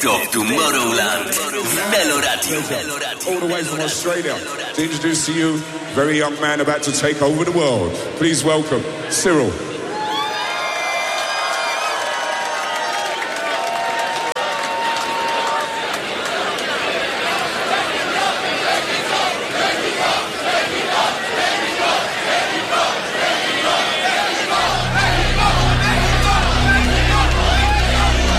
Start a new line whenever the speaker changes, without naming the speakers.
Best of Tomorrowland w Meloradio.
All the way from Australia to introduce to you a very young man about to take over the world. Please welcome Cyril.